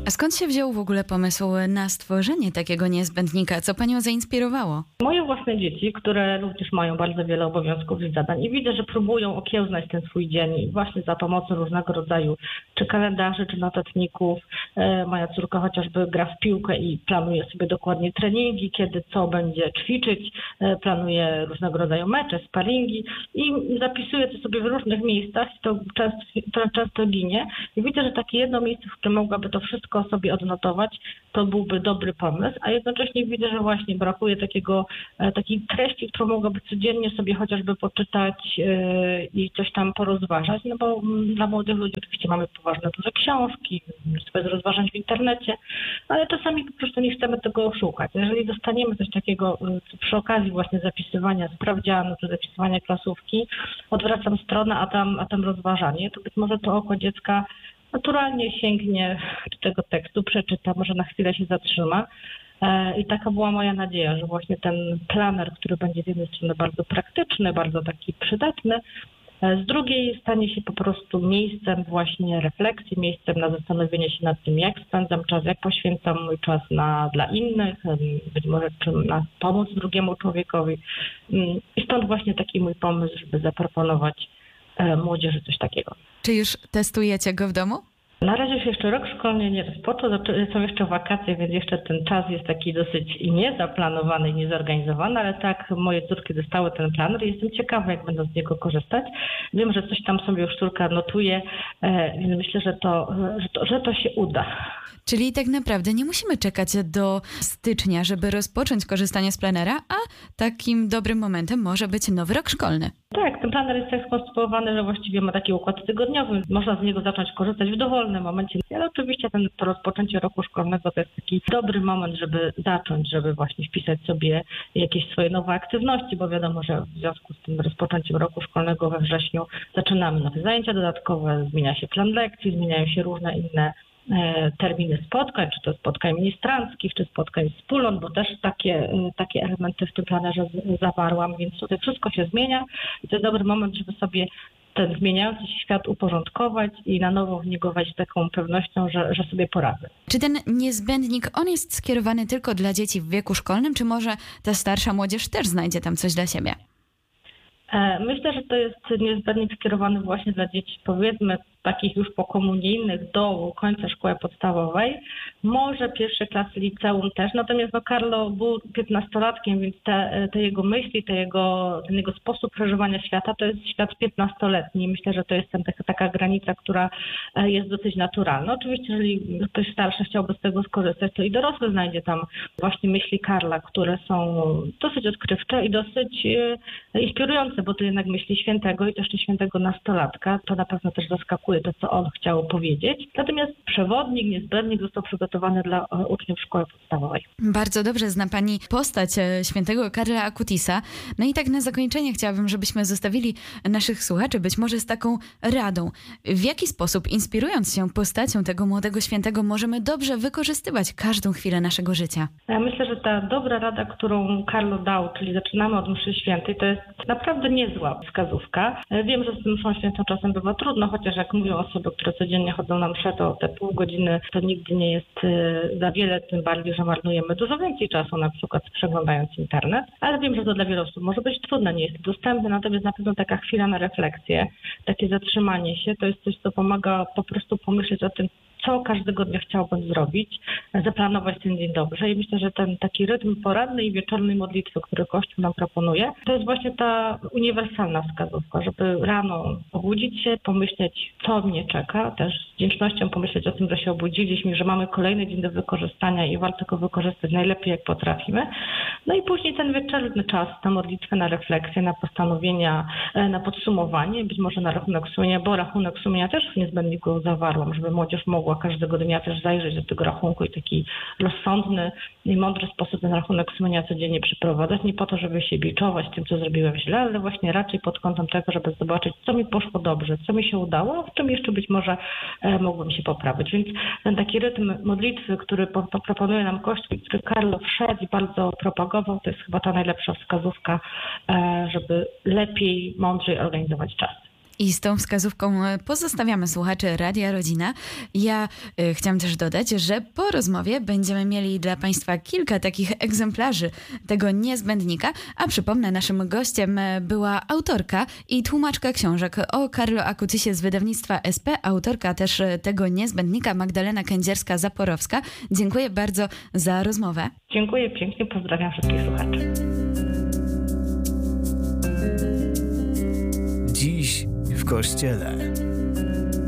A skąd się wziął w ogóle pomysł na stworzenie takiego niezbędnika? Co panią zainspirowało? Moje własne dzieci, które również mają bardzo wiele obowiązków i zadań i widzę, że próbują okiełznać ten swój dzień właśnie za pomocą różnego rodzaju czy kalendarzy, czy notatników. Moja córka chociażby gra w piłkę i planuje sobie dokładnie treningi, kiedy co będzie ćwiczyć, planuje różnego rodzaju mecze, sparingi i zapisuje to sobie w różnych miejscach i to często ginie. I widzę, że takie jedno miejsce, w którym mogłaby to wszystko sobie odnotować, to byłby dobry pomysł, a jednocześnie widzę, że właśnie brakuje takiej treści, którą mogłaby codziennie sobie chociażby poczytać i coś tam porozważać, no bo dla młodych ludzi oczywiście mamy poważne duże książki, bez rozważań w internecie, ale czasami po prostu nie chcemy tego szukać. Jeżeli dostaniemy coś takiego przy okazji właśnie zapisywania sprawdzianu czy zapisywania klasówki, odwracam stronę, a tam rozważanie, to być może to oko dziecka naturalnie sięgnie do tego tekstu, przeczyta, może na chwilę się zatrzyma. I taka była moja nadzieja, że właśnie ten planer, który będzie z jednej strony bardzo praktyczny, bardzo taki przydatny, z drugiej stanie się po prostu miejscem właśnie refleksji, miejscem na zastanowienie się nad tym, jak spędzam czas, jak poświęcam mój czas dla innych, być może czym na pomóc drugiemu człowiekowi. I stąd właśnie taki mój pomysł, żeby zaproponować młodzieży coś takiego. Czy już testujecie go w domu? Na razie się jeszcze rok szkolny nie rozpoczął, są jeszcze wakacje, więc jeszcze ten czas jest taki dosyć niezaplanowany i niezorganizowany, ale tak, moje córki dostały ten planer i jestem ciekawa, jak będą z niego korzystać. Wiem, że coś tam sobie już córka notuje, więc myślę, że to się uda. Czyli tak naprawdę nie musimy czekać do stycznia, żeby rozpocząć korzystanie z planera, a takim dobrym momentem może być nowy rok szkolny. Tak, ten planer jest tak skonstruowany, że właściwie ma taki układ tygodniowy, więc można z niego zacząć korzystać w dowolnym momencie. Ale oczywiście to rozpoczęcie roku szkolnego to jest taki dobry moment, żeby zacząć, żeby właśnie wpisać sobie jakieś swoje nowe aktywności, bo wiadomo, że w związku z tym rozpoczęciem roku szkolnego we wrześniu zaczynamy nowe zajęcia dodatkowe, zmienia się plan lekcji, zmieniają się różne inne terminy spotkań, czy to spotkań ministranckich, czy spotkań wspólnot, bo też takie elementy w tym planerze zawarłam, więc tutaj wszystko się zmienia i to jest dobry moment, żeby sobie ten zmieniający się świat uporządkować i na nowo w niego wejść z taką pewnością, że sobie poradzę. Czy ten niezbędnik, on jest skierowany tylko dla dzieci w wieku szkolnym, czy może ta starsza młodzież też znajdzie tam coś dla siebie? Myślę, że to jest niezbędnik skierowany właśnie dla dzieci, powiedzmy, takich już pokomunijnych do końca szkoły podstawowej, może pierwsze klasy liceum też, natomiast Carlo był 15-latkiem, więc te jego myśli, ten jego sposób przeżywania świata to jest świat 15-letni. Myślę, że to jest taka granica, która jest dosyć naturalna. Oczywiście, jeżeli ktoś starszy chciałby z tego skorzystać, to i dorosły znajdzie tam właśnie myśli Karla, które są dosyć odkrywcze i dosyć inspirujące, bo to jednak myśli świętego i też świętego nastolatka. To na pewno też zaskakuje to, co on chciał powiedzieć. Natomiast przewodnik, niezbędnik został przygotowany dla uczniów szkoły podstawowej. Bardzo dobrze zna pani postać świętego Karla Akutisa. No i tak na zakończenie chciałabym, żebyśmy zostawili naszych słuchaczy być może z taką radą. W jaki sposób, inspirując się postacią tego młodego świętego, możemy dobrze wykorzystywać każdą chwilę naszego życia? Ja myślę, że ta dobra rada, którą Carlo dał, czyli zaczynamy od mszy świętej, to jest naprawdę niezła wskazówka. Wiem, że z tym mszą świętą czasem bywa trudno, chociaż jak mówią osoby, które codziennie chodzą na mszę, to te pół godziny to nigdy nie jest za wiele, tym bardziej, że marnujemy dużo więcej czasu, na przykład przeglądając internet. Ale wiem, że to dla wielu osób może być trudne, nie jest dostępne, natomiast na pewno taka chwila na refleksję, takie zatrzymanie się, to jest coś, co pomaga po prostu pomyśleć o tym, co każdego dnia chciałbym zrobić, zaplanować ten dzień dobrze. I myślę, że ten taki rytm porannej i wieczornej modlitwy, który Kościół nam proponuje, to jest właśnie ta uniwersalna wskazówka, żeby rano obudzić się, pomyśleć, co mnie czeka, też z wdzięcznością pomyśleć o tym, że się obudziliśmy, że mamy kolejny dzień do wykorzystania i warto go wykorzystać najlepiej, jak potrafimy. No i później ten wieczorny czas na modlitwę, na refleksję, na postanowienia, na podsumowanie, być może na rachunek sumienia, bo rachunek sumienia też w niezbędniku zawarłam, żeby młodzież mogła każdego dnia też zajrzeć do tego rachunku i taki rozsądny i mądry sposób ten rachunek sumienia codziennie przeprowadzać. Nie po to, żeby się biczować tym, co zrobiłem źle, ale właśnie raczej pod kątem tego, żeby zobaczyć, co mi poszło dobrze, co mi się udało, a w czym jeszcze być może mogłem się poprawić. Więc ten taki rytm modlitwy, który proponuje nam Kościół, który Carlo wszedł i bardzo propagował, to jest chyba ta najlepsza wskazówka, żeby lepiej, mądrzej organizować czas. I z tą wskazówką pozostawiamy słuchaczy Radia Rodzina. Ja chciałam też dodać, że po rozmowie będziemy mieli dla Państwa kilka takich egzemplarzy tego niezbędnika, a przypomnę, naszym gościem była autorka i tłumaczka książek o Carlo Acutisie z wydawnictwa SP, autorka też tego niezbędnika Magdalena Kędzierska-Zaporowska. Dziękuję bardzo za rozmowę. Dziękuję pięknie, pozdrawiam wszystkich słuchaczy. Dziś w Kościele.